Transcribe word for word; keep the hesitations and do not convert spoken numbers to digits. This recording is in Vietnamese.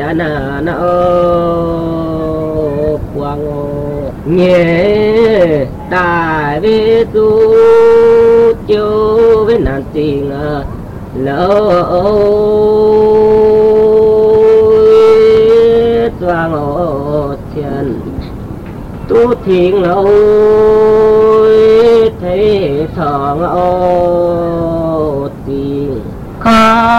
thiên nó quang nhẹ đại vi tu chiếu với nạn tình lỡ toàn ở thiên tu thiên ôi thế thằng ô tình